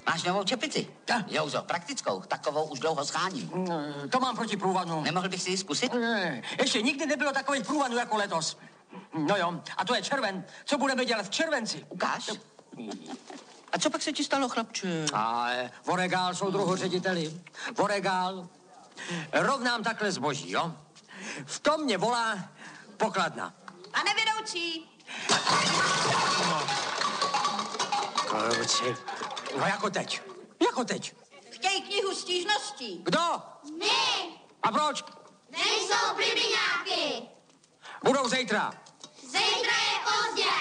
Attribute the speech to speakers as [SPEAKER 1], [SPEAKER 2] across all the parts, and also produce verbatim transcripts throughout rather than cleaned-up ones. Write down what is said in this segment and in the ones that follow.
[SPEAKER 1] Máš novou čepici?
[SPEAKER 2] Ja.
[SPEAKER 1] Jouzo, praktickou, takovou už dlouho scháním.
[SPEAKER 2] Mm, to mám proti průvanu.
[SPEAKER 1] Nemohl bych si ji zkusit?
[SPEAKER 2] Ne, ještě nikdy nebylo takových průvanů jako letos. No jo, a to je červen. Co budeme dělat v červenci?
[SPEAKER 1] Ukáž. A co pak se ti stalo, chlapče?
[SPEAKER 2] Ale voregál, soudruhu řediteli. Voregál. Rovnám takhle zboží, jo? V tom mě volá pokladna.
[SPEAKER 3] Pane vedoucí.
[SPEAKER 2] Kluci. No jako teď. Jako teď.
[SPEAKER 3] Chtějí knihu stížností.
[SPEAKER 2] Kdo?
[SPEAKER 4] My!
[SPEAKER 2] A proč?
[SPEAKER 4] Nejsou plibiňáky!
[SPEAKER 2] Budou zítra.
[SPEAKER 4] Zítra je pozdě!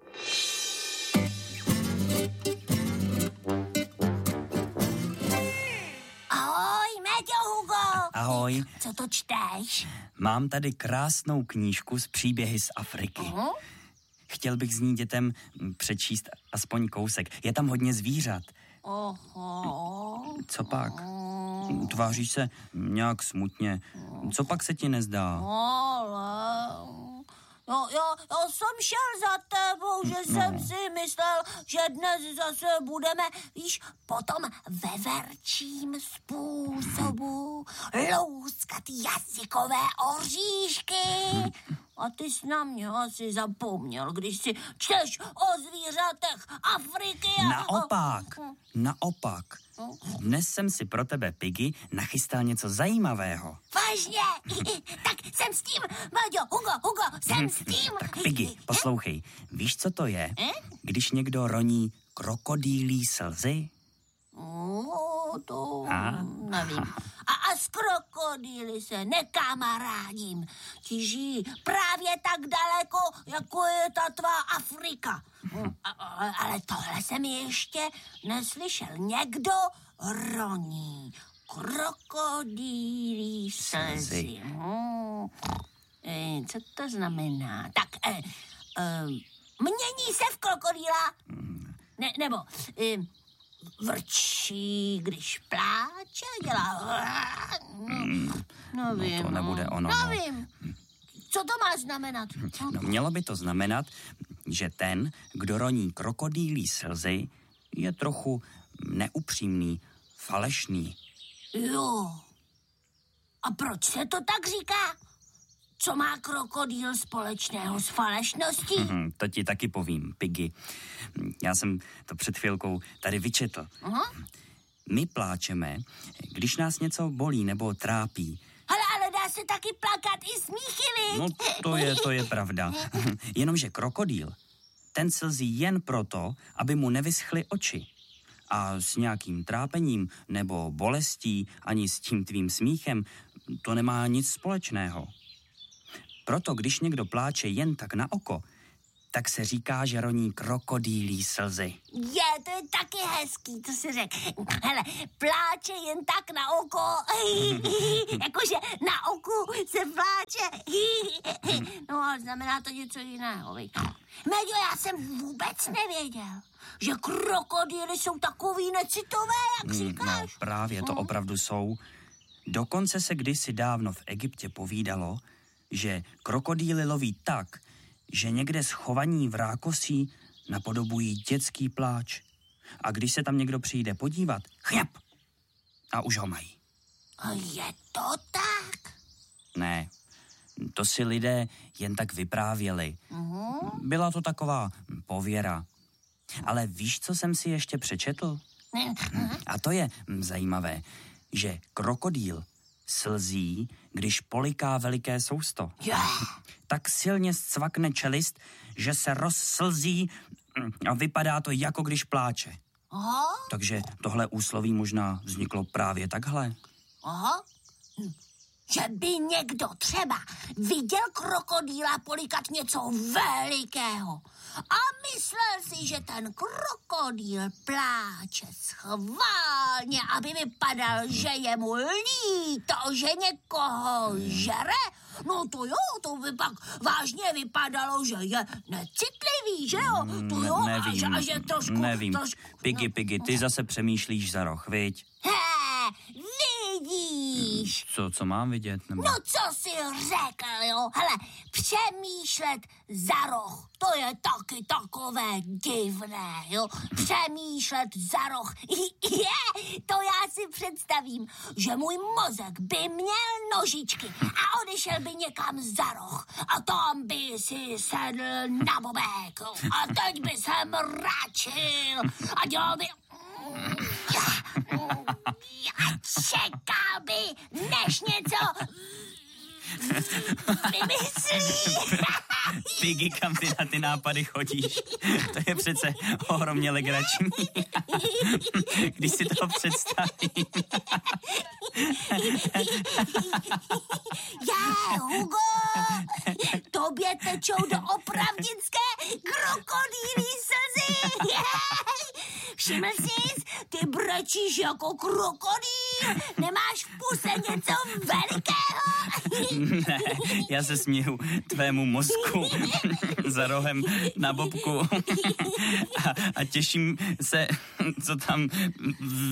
[SPEAKER 5] Ahoj, Méťo, Hugo.
[SPEAKER 6] Ahoj.
[SPEAKER 5] Co to čteš?
[SPEAKER 6] Mám tady krásnou knížku s příběhy z Afriky.
[SPEAKER 5] Uh-huh.
[SPEAKER 6] Chtěl bych z ní dětem přečíst aspoň kousek. Je tam hodně zvířat.
[SPEAKER 5] Oho.
[SPEAKER 6] Co pak? Tváříš se nějak smutně. Co pak se ti nezdá?
[SPEAKER 5] Ale... No, já, já jsem šel za tebou, že no. jsem si myslel, že dnes zase budeme, víš, potom veverčím způsobu louskat jazykové oříšky. A ty jsi na mě asi zapomněl, když si čteš o zvířatech Afriky. A...
[SPEAKER 6] Naopak, naopak. Dnes jsem si pro tebe, Piggy, nachystal něco zajímavého.
[SPEAKER 5] Vážně? Tak jsem s tím, Maďo, Hugo, Hugo, jsem s tím.
[SPEAKER 6] Tak Piggy, poslouchej. Víš, co to je, když někdo roní krokodýlí slzy?
[SPEAKER 5] No, to
[SPEAKER 6] A?
[SPEAKER 5] nevím. A, a s krokodýly se nekamarádím. Ti žijí právě tak daleko, jako je ta tvá Afrika. A, a, ale tohle jsem ještě neslyšel. Někdo roní krokodýlí slzy. Hmm. E, co to znamená? Tak, e, e, mění se v krokodýla? Ne, nebo... E, vrčí, když pláče, dělá... No, nevím.
[SPEAKER 6] No to nebude ono.
[SPEAKER 5] Nevím. Co to má znamenat?
[SPEAKER 6] No, mělo by to znamenat, že ten, kdo roní krokodýlí slzy, je trochu neupřímný, falešný.
[SPEAKER 5] Jo. A proč se to tak říká? Co má krokodýl společného s falešností?
[SPEAKER 6] Hmm, to ti taky povím, Piggy. Já jsem to před chvilkou tady vyčetl.
[SPEAKER 5] Aha.
[SPEAKER 6] My pláčeme, když nás něco bolí nebo trápí.
[SPEAKER 5] Hele, ale dá se taky plakat i smíchy, viď?
[SPEAKER 6] No to je, to je pravda. Jenomže krokodýl, ten slzí jen proto, aby mu nevyschly oči. A s nějakým trápením nebo bolestí ani s tím tvým smíchem to nemá nic společného. Proto, když někdo pláče jen tak na oko, tak se říká, že roní krokodýlí slzy.
[SPEAKER 5] Je, to je taky hezký, co jsi řekl. Hele, pláče jen tak na oko. Jakože na oku se pláče. No, ale znamená to něco jiného, viď? Méďo, já jsem vůbec nevěděl, že krokodýly jsou takový necitové, jak říkáš.
[SPEAKER 6] No, právě to opravdu jsou. Dokonce se kdysi dávno v Egyptě povídalo, že krokodýly loví tak, že někde schovaní v rákosí napodobují dětský pláč. A když se tam někdo přijde podívat, chňap! A už ho mají.
[SPEAKER 5] A je to tak?
[SPEAKER 6] Ne, to si lidé jen tak vyprávěli.
[SPEAKER 5] Uh-huh.
[SPEAKER 6] Byla to taková pověra. Ale víš, co jsem si ještě přečetl?
[SPEAKER 5] Uh-huh.
[SPEAKER 6] A to je zajímavé, že krokodýl slzí, když poliká veliké sousto.
[SPEAKER 5] Yeah.
[SPEAKER 6] Tak silně scvakne čelist, že se rozslzí a vypadá to, jako když pláče.
[SPEAKER 5] Aha.
[SPEAKER 6] Takže tohle úsloví možná vzniklo právě takhle.
[SPEAKER 5] Aha. Hm. Že by někdo třeba viděl krokodýla polikat něco velikého a myslel si, že ten krokodýl pláče schválně, aby vypadal, že je mu líto, že někoho žere. No to jo, to by pak vážně vypadalo, že je necitlivý, že jo? To jo,
[SPEAKER 6] nevím,
[SPEAKER 5] a že, a že trošku...
[SPEAKER 6] nevím.
[SPEAKER 5] Trošku,
[SPEAKER 6] Piggy, Piggy, ty zase přemýšlíš za roh, viď?
[SPEAKER 5] Hé, vidíš. nevidíš?
[SPEAKER 6] Co, co mám vidět? Nebo...
[SPEAKER 5] No co jsi řekl, jo? Hele, přemýšlet za roh, to je taky takové divné, jo? Přemýšlet za roh, je, to já si představím, že můj mozek by měl nožičky a odešel by někam za roh a tam by si sedl na bobek a teď by se mračil a dělal by... A čekal by, než něco vymyslí.
[SPEAKER 6] Piggy, kam ty na ty nápady chodíš? To je přece ohromně legrační. Když si to představím.
[SPEAKER 5] Já, Hugo, tobě tečou do opravdické krokodýlí slzy. Všiml jsi, ty brečíš jako krokodýl. Nemáš v puse něco velikého?
[SPEAKER 6] Ne, já se směju tvému mozku za rohem na bobku a, a těším se, co tam